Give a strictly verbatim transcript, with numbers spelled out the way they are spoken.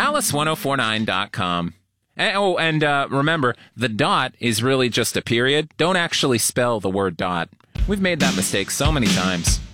alice ten forty-nine dot com. And, oh, and uh, remember, the dot is really just a period. Don't actually spell the word dot. We've made that mistake so many times.